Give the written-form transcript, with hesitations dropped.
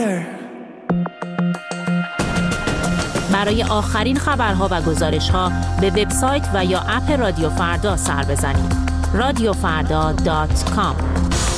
برای آخرین خبرها و گزارش‌ها به وبسایت و یا اپ رادیو فردا سر بزنید. radiofrda.com